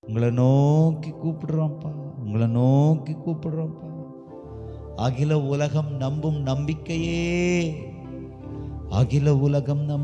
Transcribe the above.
உங்களை நோக்கி கூப்பிடுறோம்ப்பா, உங்களை நோக்கி கூப்பிடுறோம்ப்பா. அகில உலகம் நம்பும் நம்பிக்கையே, அகில உலகம் நம்பும்